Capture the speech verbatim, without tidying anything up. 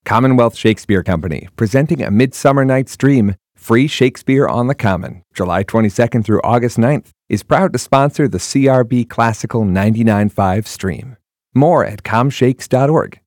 Commonwealth Shakespeare Company, presenting A Midsummer Night's Dream, free Shakespeare on the Common, July twenty-second through August ninth, is proud to sponsor the C R B Classical ninety-nine point five stream. More at com shakes dot org.